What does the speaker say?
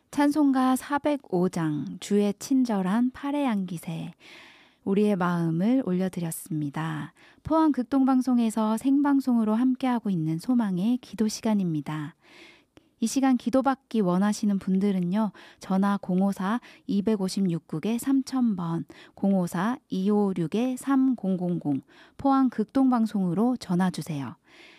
찬송가 405장 주의 친절한 팔의 안기세 우리의 마음을 올려드렸습니다. 포항 극동방송에서 생방송으로 함께하고 있는 소망의 기도 시간입니다. 이 시간 기도받기 원하시는 분들은요. 전화 054-256국에 3000번 054-256-3000 포항 극동방송으로 전화주세요.